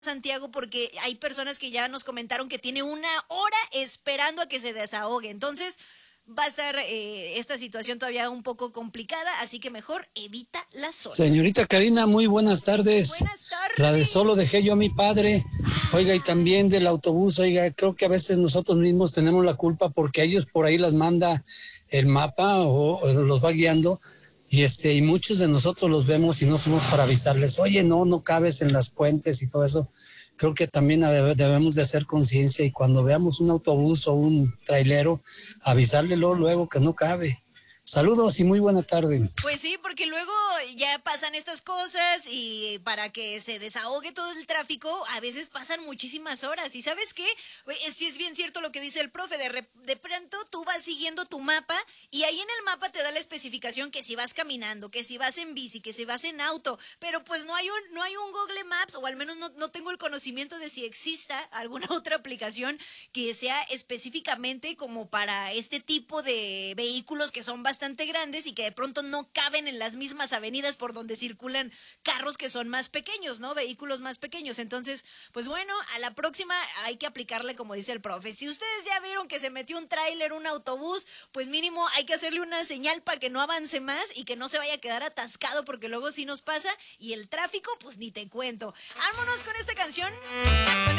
Santiago, porque hay personas que ya nos comentaron que tiene 1 hora esperando a que se desahogue. Entonces va a estar esta situación todavía un poco complicada, así que mejor evita la zona. Señorita Karina, muy buenas tardes. Buenas tardes. La de solo dejé yo a mi padre. Oiga, y también del autobús, oiga, creo que a veces nosotros mismos tenemos la culpa porque ellos por ahí las manda el mapa o los va guiando y muchos de nosotros los vemos y no somos para avisarles, oye, no cabes en las puentes y todo eso. Creo que también debemos de hacer conciencia y cuando veamos un autobús o un trailero, avisarle luego que no cabe. Saludos y muy buena tarde. Pues sí, porque luego ya pasan estas cosas y para que se desahogue todo el tráfico, a veces pasan muchísimas horas. ¿Y sabes qué? Sí es bien cierto lo que dice el profe, de pronto tú vas siguiendo tu mapa y ahí en el mapa te da la especificación que si vas caminando, que si vas en bici, que si vas en auto, pero pues no hay un Google Maps, o al menos no tengo el conocimiento de si exista alguna otra aplicación que sea específicamente como para este tipo de vehículos que son bastante grandes y que de pronto no caben en las mismas avenidas por donde circulan carros que son más pequeños, ¿no? Vehículos más pequeños. Entonces, pues bueno, a la próxima hay que aplicarle como dice el profe. Si ustedes ya vieron que se metió un tráiler, un autobús, pues mínimo hay que hacerle una señal para que no avance más y que no se vaya a quedar atascado, porque luego sí nos pasa, y el tráfico, pues ni te cuento. Vámonos con esta canción.